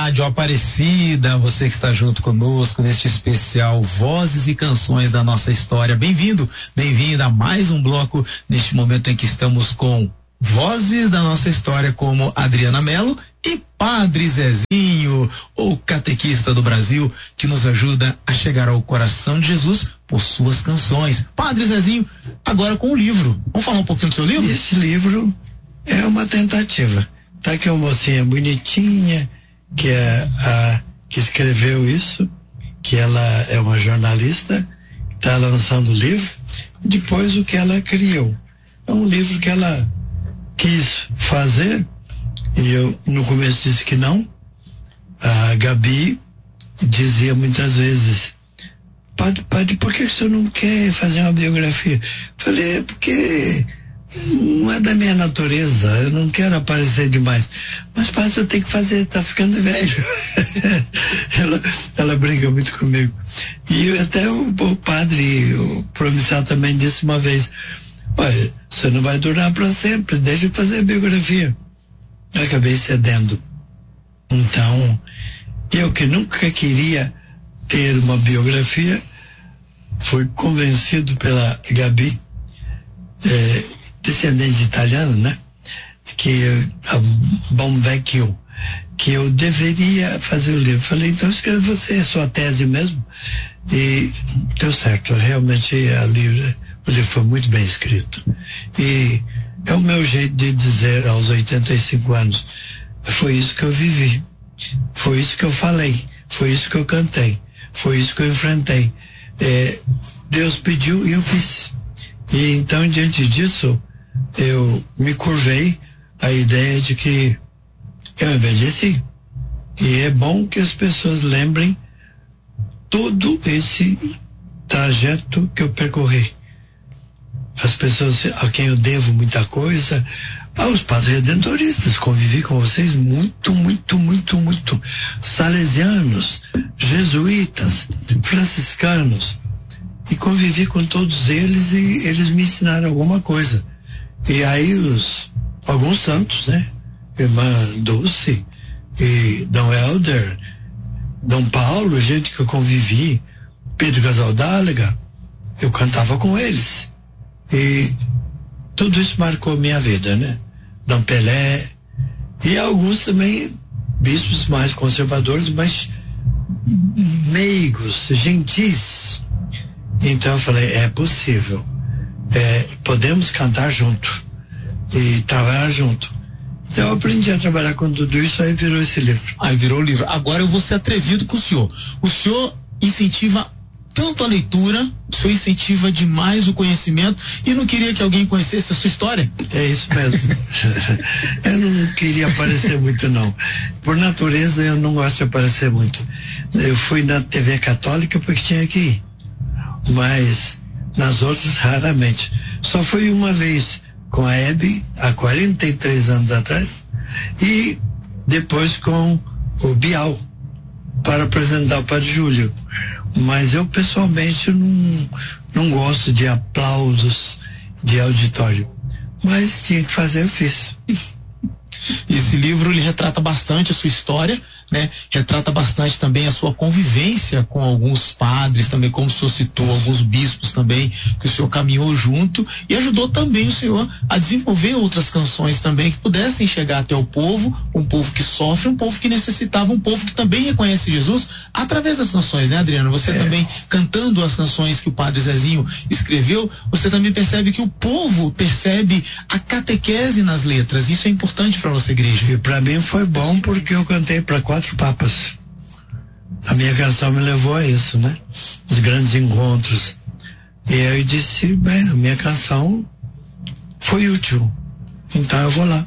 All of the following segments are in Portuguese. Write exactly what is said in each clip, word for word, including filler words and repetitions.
Rádio Aparecida, você que está junto conosco neste especial Vozes e Canções da Nossa História. Bem-vindo, bem-vinda a mais um bloco neste momento em que estamos com Vozes da Nossa História, como Adriana Mello e Padre Zezinho, o catequista do Brasil, que nos ajuda a chegar ao coração de Jesus por suas canções. Padre Zezinho, agora com o livro. Vamos falar um pouquinho do seu livro? Esse livro é uma tentativa. Tá aqui uma mocinha bonitinha, que é a que escreveu isso, que ela é uma jornalista, está lançando o livro, e depois o que ela criou. É um livro que ela quis fazer, e eu no começo disse que não. A Gabi dizia muitas vezes: padre, padre, por que o senhor não quer fazer uma biografia? Falei, é porque não é da minha natureza, eu não quero aparecer demais. Mas padre, eu tenho que fazer, tá ficando velho. ela, ela briga muito comigo. E até o, o padre, o promissal também disse uma vez: olha, você não vai durar para sempre, deixa eu fazer a biografia. Eu acabei cedendo. Então, eu que nunca queria ter uma biografia, fui convencido pela Gabi, é, descendente de italiano, né? Que a Bom Vecchio, que eu deveria fazer o livro. Falei, então escreva você, é sua tese mesmo. E deu certo, realmente a livro, o livro foi muito bem escrito. E é o meu jeito de dizer aos oitenta e cinco anos, foi isso que eu vivi, foi isso que eu falei, foi isso que eu cantei, foi isso que eu enfrentei. É, Deus pediu e eu fiz. E então, diante disso, eu me curvei à ideia de que eu envelheci. E é bom que as pessoas lembrem todo esse trajeto que eu percorri. As pessoas a quem eu devo muita coisa, aos padres redentoristas, convivi com vocês muito, muito, muito, muito. Salesianos, jesuítas, franciscanos, e convivi com todos eles e eles me ensinaram alguma coisa. E aí os, alguns santos, né? Irmã Dulce e Dom Helder, Dom Paulo, gente que eu convivi, Pedro Casaldáliga, eu cantava com eles. E tudo isso marcou minha vida, né? Dom Pelé, e alguns também bispos mais conservadores, mas meigos, gentis. Então eu falei, é possível, é, podemos cantar junto e trabalhar junto. Então eu aprendi a trabalhar com tudo isso, aí virou esse livro. Aí virou o livro. Agora eu vou ser atrevido com o senhor. O senhor incentiva tanto a leitura, o senhor incentiva demais o conhecimento, e não queria que alguém conhecesse a sua história? É isso mesmo. Eu não queria aparecer muito, não. Por natureza, eu não gosto de aparecer muito. Eu fui na T V católica porque tinha que ir, mas nas outras, raramente. Só fui uma vez com a Hebe, há quarenta e três anos atrás, e depois com o Bial, para apresentar o Padre Júlio. Mas eu pessoalmente não, não gosto de aplausos de auditório. Mas tinha que fazer, eu fiz. Esse livro, ele retrata bastante a sua história, né? Retrata bastante também a sua convivência com alguns padres, também, como o senhor citou, alguns bispos também, que o senhor caminhou junto, e ajudou também o senhor a desenvolver outras canções também que pudessem chegar até o povo, um povo que sofre, um povo que necessitava, um povo que também reconhece Jesus através das canções, né, Adriano? Você é. também, cantando as canções que o Padre Zezinho escreveu, você também percebe que o povo percebe a catequese nas letras. Isso é importante para nossa igreja. E para mim foi bom porque eu cantei para quatro papas. A minha canção me levou a isso, né? Os grandes encontros. E aí eu disse, bem, a minha canção foi útil, então eu vou lá.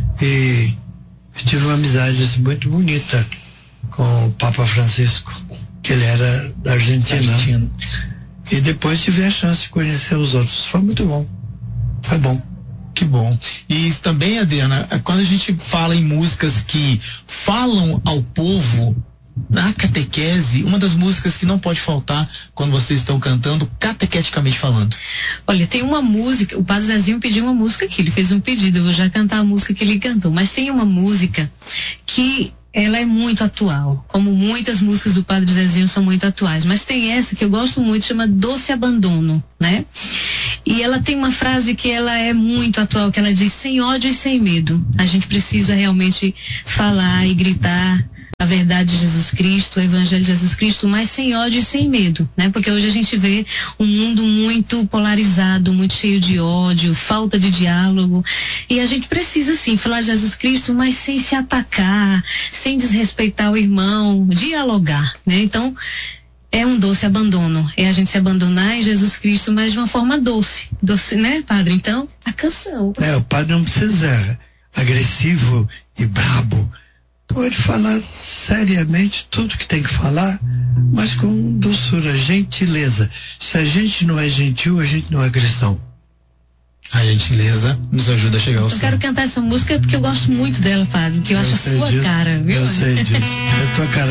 E eu tive uma amizade muito bonita com o Papa Francisco, que ele era da Argentina. Argentina. E depois tive a chance de conhecer os outros. Foi muito bom. Foi bom. Que bom. E também, Adriana, quando a gente fala em músicas que falam ao povo, na catequese, uma das músicas que não pode faltar quando vocês estão cantando, catequeticamente falando. Olha, tem uma música, o Padre Zezinho pediu uma música aqui, ele fez um pedido, eu vou já cantar a música que ele cantou, mas tem uma música que ela é muito atual, como muitas músicas do Padre Zezinho são muito atuais, mas tem essa que eu gosto muito, chama Doce Abandono, né? E ela tem uma frase que ela é muito atual, que ela diz: sem ódio e sem medo. A gente precisa realmente falar e gritar a verdade de Jesus Cristo, o Evangelho de Jesus Cristo, mas sem ódio e sem medo, né? Porque hoje a gente vê um mundo muito polarizado, muito cheio de ódio, falta de diálogo, e a gente precisa sim falar de Jesus Cristo, mas sem se atacar, sem desrespeitar o irmão, dialogar, né? Então, é um doce abandono, é a gente se abandonar em Jesus Cristo, mas de uma forma doce, doce, né, padre? Então, a canção. É, o padre não precisa agressivo e brabo. Pode falar seriamente tudo que tem que falar, mas com doçura, gentileza. Se a gente não é gentil, a gente não é cristão. A gentileza nos ajuda a chegar ao Eu céu. quero cantar essa música porque eu gosto muito dela, padre, que eu, eu acho a sua disso, cara, viu? Eu sei disso. É tua cara.